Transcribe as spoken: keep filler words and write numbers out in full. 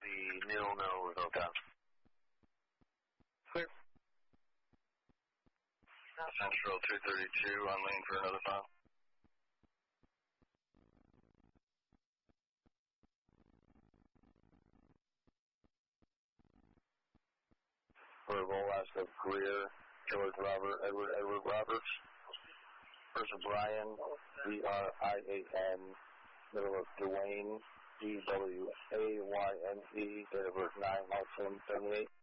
The nil no Hotel. Clear. Central two thirty-two on lane for another file. For last of Greer, George Robert, Edward, Edward Roberts. First of Brian, B R I A N, middle of Dwayne, D W A Y N E, date of birth nine nineteen seventy-eight.